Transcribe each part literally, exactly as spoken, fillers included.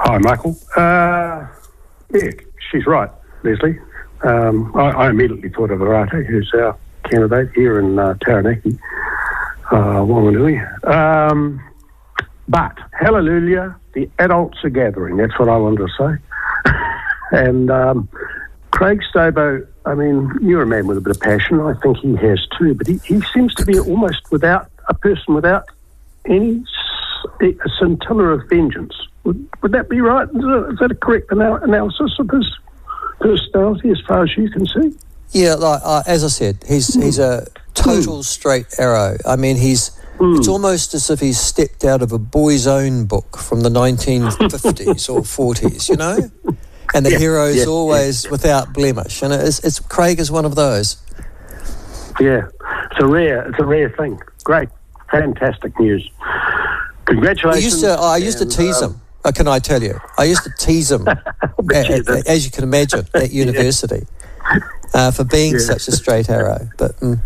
Hi, Michael. Uh, yeah, she's right, Leslie. Um, I, I immediately thought of Arate, who's our candidate here in uh, Taranaki, uh, Wanganui. Um, but, hallelujah, the adults are gathering. That's what I wanted to say. and um, Craig Stobo, I mean, you're a man with a bit of passion. I think he has too. But he, he seems to be almost without a person without any a scintilla of vengeance. Would, would that be right? Is that, is that a correct anal- analysis of his personality as far as you can see? Yeah, like uh, as I said, he's mm. he's a total mm. straight arrow. I mean, he's mm. it's almost as if he's stepped out of a Boy's Own book from the nineteen fifties or forties, you know? And the yeah, hero's yeah, always yeah. without blemish. And it's, it's Craig is one of those. Yeah, it's a rare, it's a rare thing. Great, fantastic news. Congratulations. I used to, I used and, to tease um, him. Uh, can I tell you? I used to tease him, at, at, as you can imagine, at university, yeah. uh, for being yeah. such a straight arrow. But mm.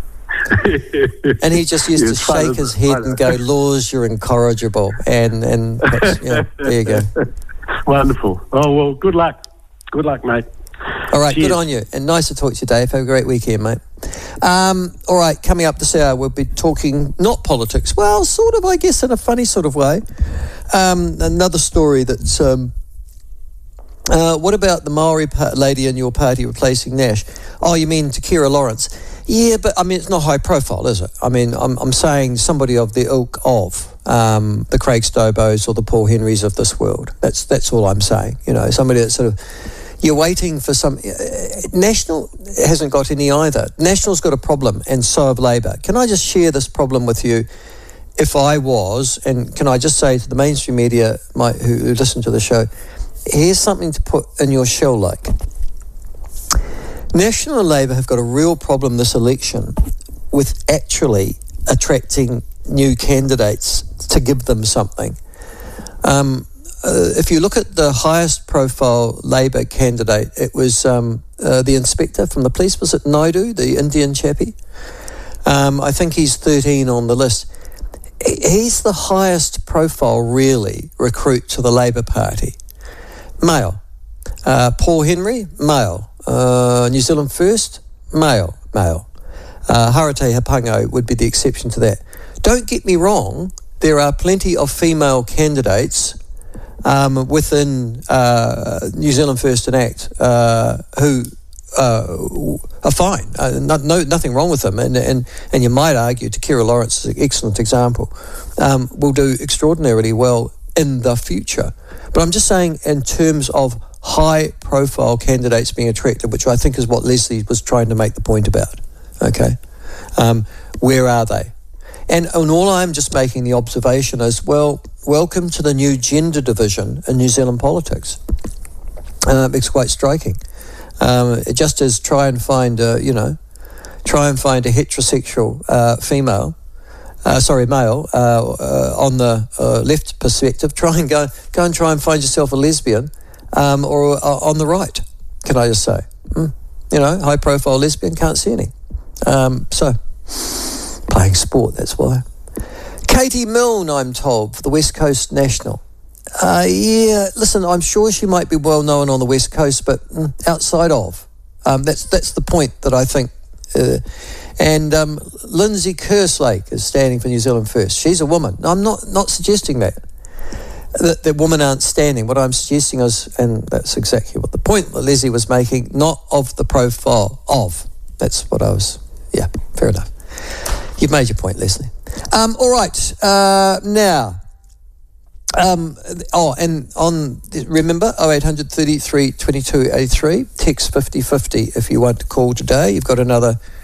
and he just used to shake his head and go, "Laws, you're incorrigible." And and that's, yeah, there you go. Wonderful. Oh well, good luck. Good luck, mate. All right, Cheers. Good on you. And nice to talk to you, Dave. Have a great weekend, mate. Um, all right, coming up this hour, we'll be talking not politics. Well, sort of, I guess, in a funny sort of way. Um, another story that's... Um, uh, what about the Maori pa- lady in your party replacing Nash? Oh, you mean Takira Lawrence? Yeah, but, I mean, it's not high profile, is it? I mean, I'm, I'm saying somebody of the ilk of um, the Craig Stobos or the Paul Henrys of this world. That's that's all I'm saying. You know, somebody that sort of... You're waiting for some... Uh, National hasn't got any either. National's got a problem, and so have Labour. Can I just share this problem with you? If I was, and can I just say to the mainstream media my, who, who listen to the show, here's something to put in your shell like. National and Labour have got a real problem this election with actually attracting new candidates to give them something. Um... Uh, if you look at the highest profile Labour candidate, it was um, uh, the inspector from the police. Was it Naidu, the Indian chappie? Um, I think he's thirteen on the list. He's the highest profile, really, recruit to the Labour Party. Male. Uh, Paul Henry, male. Uh, New Zealand First, male, male. Uh, Harate Hapango would be the exception to that. Don't get me wrong, there are plenty of female candidates Um, within uh, New Zealand First and Act, uh, who uh, are fine. Uh, no, no, nothing wrong with them. And, and, and you might argue Takira Lawrence is an excellent example. Um, will do extraordinarily well in the future. But I'm just saying in terms of high-profile candidates being attracted, which I think is what Leslie was trying to make the point about. Okay? Um, where are they? And, and all I'm just making the observation is, well, welcome to the new gender division in New Zealand politics. Uh, it's quite striking. Um, just as try and find, a, you know, try and find a heterosexual uh, female, uh, sorry, male, uh, uh, on the uh, left perspective, try and go, go and try and find yourself a lesbian, um, or uh, on the right, can I just say. Mm. You know, high-profile lesbian, can't see any. Um, so... Playing sport, that's why. Katie Milne, I'm told, for the West Coast National. Uh, yeah, listen, I'm sure she might be well known on the West Coast, but mm, outside of. Um, that's that's the point that I think. Uh, and um, Lindsay Kerslake is standing for New Zealand First. She's a woman. No, I'm not, not suggesting that. That, that women aren't standing. What I'm suggesting is, and that's exactly what the point that Leslie was making, not of the profile of. That's what I was, yeah, fair enough. You've made your point, Leslie. Um, all right, uh, now, um, oh, and on, remember, oh eight hundred thirty-three twenty-two eighty-three, text fifty fifty if you want to call today. You've got another